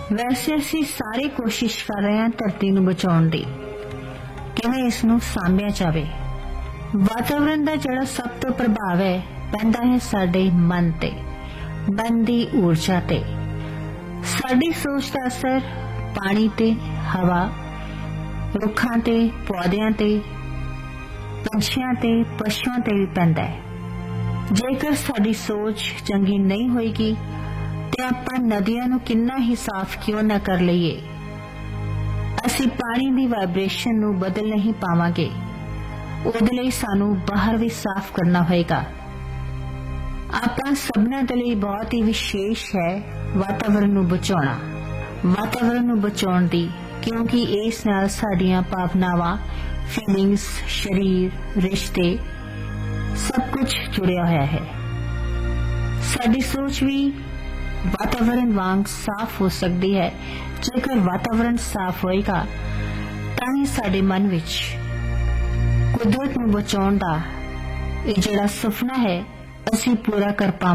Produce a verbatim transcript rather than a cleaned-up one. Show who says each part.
Speaker 1: वैसे असीं सारे कोशिश कर रहे हैं धरती नूं बचाउण दी, किवें इस नूं सांभिया जावे। वातावरण दा जिहड़ा सब तो प्रभाव है पैंदा है साडे मन ते, मन दी ऊर्जा ते। साडी सोच दा असर पानी ते, हवा, रुखां ते, पौधियां ते, पंछियां ते, पशुआं ते भी पैंदा है। जेकर साडी सोच चंगी नहीं होएगी ते आपां नदियां नूं किन्ना ही साफ क्यों ना कर लईए, असीं पानी दी वाइब्रेशन नूं बदल नहीं पावांगे। ਉਹਦੇ ਲਈ ਸਾਨੂੰ ਬਾਹਰ ਵੀ ਸਾਫ਼ ਕਰਨਾ ਹੋਏਗਾ। ਆਪਾਂ ਸਭਨਾਂ ਦੇ ਲਈ ਬਹੁਤ ਹੀ ਵਿਸ਼ੇਸ਼ ਹੈ ਵਾਤਾਵਰਣ ਨੂੰ ਬਚਾਉਣਾ, ਵਾਤਾਵਰਣ ਨੂੰ ਬਚਾਉਣ ਦੀ, ਕਿਉਂਕਿ ਇਸ ਨਾਲ ਸਾਡੀਆਂ ਭਾਵਨਾਵਾਂ, ਫੀਲਿੰਗਸ, ਸਰੀਰ, ਰਿਸ਼ਤੇ ਸਭ ਕੁਝ ਜੁੜਿਆ ਹੋਇਆ ਹੈ। ਸਾਡੀ ਸੋਚ ਵੀ ਵਾਤਾਵਰਣ ਵਾਂਗ ਸਾਫ਼ ਹੋ ਸਕਦੀ ਹੈ। ਜੇਕਰ ਵਾਤਾਵਰਣ ਸਾਫ਼ ਹੋਏਗਾ ਤਾਂ ਹੀ ਸਾਡੇ ਮਨ ਵਿੱਚ ਕੁਦਰਤ ਨੂੰ ਬਚਾਉਣ ਦਾ ਇਹ ਜਿਹੜਾ ਸੁਪਨਾ ਹੈ ਅਸੀਂ ਪੂਰਾ ਕਰ ਪਾਵਾਂਗੇ।